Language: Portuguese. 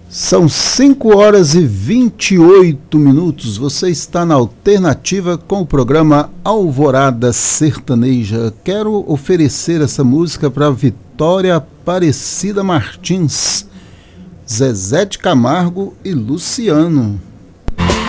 São 5 horas e 28 minutos. Você está na Alternativa com o programa Alvorada Sertaneja. Quero oferecer essa música para Vitória Aparecida Martins, Zezé de Camargo e Luciano.